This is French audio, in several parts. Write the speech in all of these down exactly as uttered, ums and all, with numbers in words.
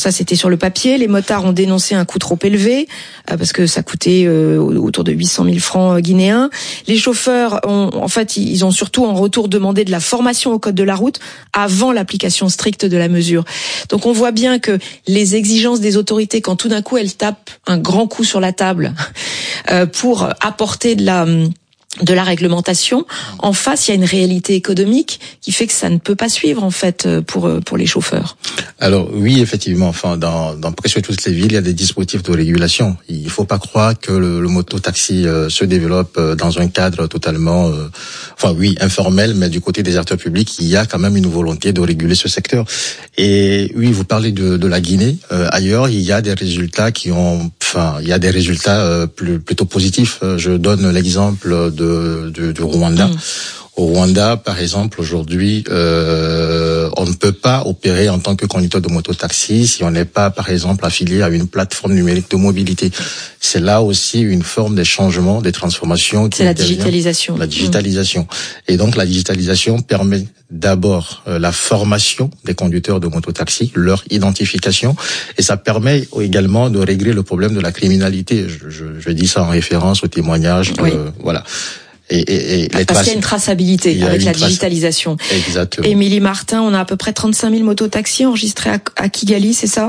ça c'était sur le papier. Les motards ont dénoncé un coût trop élevé euh, parce que ça coûtait euh, autour de huit cent mille francs guinéens. Les chauffeurs ont, en fait, ils ont surtout en retour demandé de la formation au code de la route avant l'application stricte de la mesure. Donc on voit bien que les exigences des autorités, quand tout d'un coup elles tapent un grand coup sur la table euh, pour apporter de la de la réglementation, en face, il y a une réalité économique qui fait que ça ne peut pas suivre, en fait, pour, pour les chauffeurs. Alors, oui, effectivement, enfin, dans, dans presque toutes les villes, il y a des dispositifs de régulation. Il faut pas croire que le, le moto-taxi euh, se développe euh, dans un cadre totalement, euh, enfin, oui, informel, mais du côté des acteurs publics, il y a quand même une volonté de réguler ce secteur. Et oui, vous parlez de, de la Guinée. Euh, ailleurs, il y a des résultats qui ont, enfin, il y a des résultats euh, plus, plutôt positifs. Je donne l'exemple de De, de, du Rwanda. Mmh. Au Rwanda, par exemple, aujourd'hui, euh, on ne peut pas opérer en tant que conducteur de moto-taxi si on n'est pas, par exemple, affilié à une plateforme numérique de mobilité. C'est là aussi une forme de changement, des transformations. C'est la digitalisation. La digitalisation. Mmh. Et donc, la digitalisation permet d'abord euh, la formation des conducteurs de moto-taxi, leur identification, et ça permet également de régler le problème de la criminalité. Je, je, je dis ça en référence au témoignage de, oui. voilà. Et, et, et Parce traces... qu'il y a une traçabilité avec la trace... digitalisation. Exactement. Émilie Martin, on a à peu près trente-cinq mille mototaxis enregistrés à, à Kigali, c'est ça ?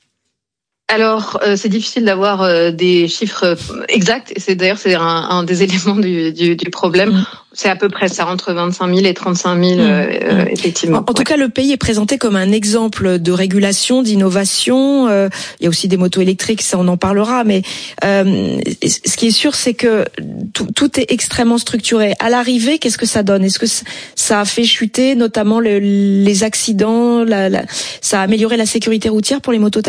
Alors, euh, c'est difficile d'avoir euh, des chiffres exacts. Et c'est d'ailleurs c'est un, un des éléments du, du, du problème. Mmh. C'est à peu près ça, entre vingt-cinq mille et trente-cinq mille, mmh. euh, effectivement. En, en ouais. tout cas, le pays est présenté comme un exemple de régulation, d'innovation. Euh, il y a aussi des motos électriques, ça on en parlera. Mais euh, ce qui est sûr, c'est que tout, tout est extrêmement structuré. À l'arrivée, qu'est-ce que ça donne ? Est-ce que ça a fait chuter notamment le, les accidents la, la, ça a amélioré la sécurité routière pour les mototaxis ?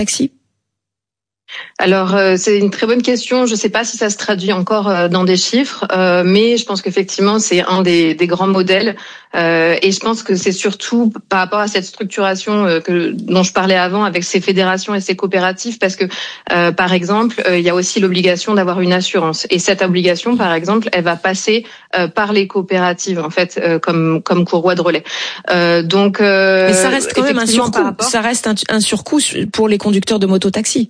Alors euh, c'est une très bonne question. Je ne sais pas si ça se traduit encore euh, dans des chiffres, euh, mais je pense qu'effectivement c'est un des, des grands modèles. Euh, et je pense que c'est surtout par rapport à cette structuration euh, que dont je parlais avant avec ces fédérations et ces coopératives, parce que euh, par exemple euh, il y a aussi l'obligation d'avoir une assurance. Et cette obligation, par exemple, elle va passer euh, par les coopératives en fait, euh, comme comme courroie de relais. Euh, donc, euh, mais ça reste quand même un surcoût. Rapport... Ça reste un, un surcoût pour les conducteurs de mototaxi.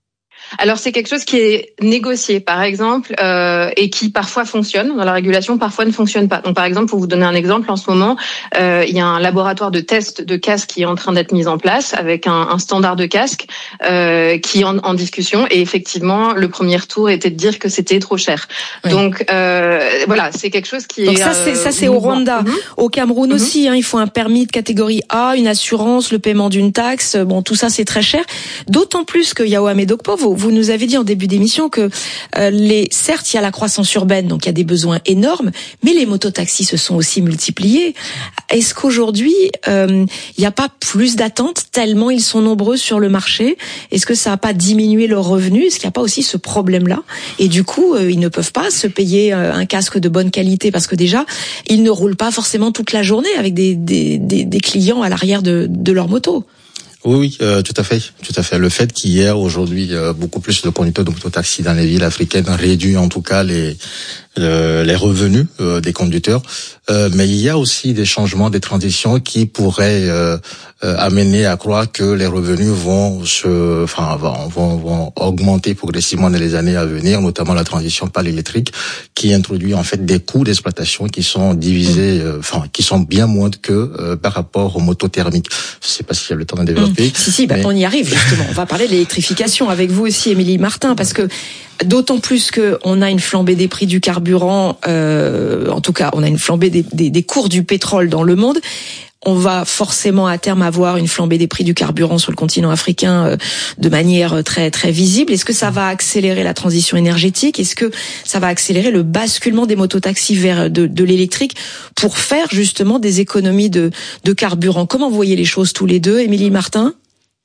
Alors c'est quelque chose qui est négocié, par exemple, euh, et qui parfois fonctionne dans la régulation, parfois ne fonctionne pas. Donc par exemple, pour vous donner un exemple, en ce moment, euh, il y a un laboratoire de test de casque qui est en train d'être mis en place avec un, un standard de casque euh, qui est en, en discussion. Et effectivement, le premier tour était de dire que c'était trop cher. Oui. Donc euh, voilà, c'est quelque chose qui Donc est. Donc ça c'est ça c'est au Rwanda, mm-hmm. Au Cameroun mm-hmm. aussi. Hein, il faut un permis de catégorie A, une assurance, le paiement d'une taxe. Bon, tout ça c'est très cher. D'autant plus que Yao Amedokpo, vous Vous nous avez dit en début d'émission que euh, les, certes, il y a la croissance urbaine, donc il y a des besoins énormes, mais les mototaxis se sont aussi multipliés. Est-ce qu'aujourd'hui, euh, il n'y a pas plus d'attentes tellement ils sont nombreux sur le marché ? Est-ce que ça n'a pas diminué leurs revenus ? Est-ce qu'il n'y a pas aussi ce problème-là ? Et du coup, euh, ils ne peuvent pas se payer euh, un casque de bonne qualité parce que déjà, ils ne roulent pas forcément toute la journée avec des, des, des, des clients à l'arrière de, de leur moto. Oui, oui, euh, tout à fait, tout à fait. Le fait qu'il y ait aujourd'hui euh, beaucoup plus de conducteurs de mototaxi dans les villes africaines réduit en tout cas les euh, les revenus euh, des conducteurs. Euh, mais il y a aussi des changements, des transitions qui pourraient euh, euh, amener à croire que les revenus vont se, enfin, vont, vont, vont augmenter progressivement dans les années à venir, notamment la transition par l'électrique, qui introduit en fait des coûts d'exploitation qui sont divisés, euh, enfin, qui sont bien moindres que euh, par rapport aux motos thermiques. Je sais pas s'il y a le temps de développer. Mmh. Si, si, bah, mais... on y arrive justement. On va parler de l'électrification avec vous aussi, Émilie Martin, parce que d'autant plus que on a une flambée des prix du carburant, euh, en tout cas, on a une flambée des, des, des cours du pétrole dans le monde. On va forcément à terme avoir une flambée des prix du carburant sur le continent africain euh, de manière très très visible. Est-ce que ça va accélérer la transition énergétique ? Est-ce que ça va accélérer le basculement des mototaxis vers de, de l'électrique pour faire justement des économies de, de carburant ? Comment vous voyez les choses tous les deux, Émilie Martin ?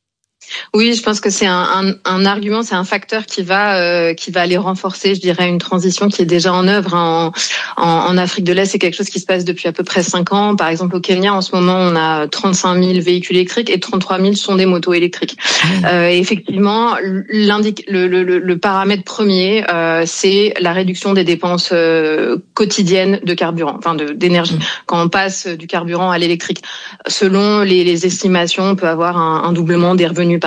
Oui, je pense que c'est un, un, un argument, c'est un facteur qui va euh, qui va aller renforcer, je dirais, une transition qui est déjà en œuvre en, en, en Afrique de l'Est. C'est quelque chose qui se passe depuis à peu près cinq ans. Par exemple, au Kenya, en ce moment, on a trente-cinq mille véhicules électriques et trente-trois mille sont des motos électriques. Mmh. Euh, et effectivement, l'indique, le, le, le paramètre premier, euh, c'est la réduction des dépenses euh, quotidiennes de carburant, enfin de, d'énergie. Mmh. Quand on passe du carburant à l'électrique, selon les, les estimations, on peut avoir un, un doublement des revenus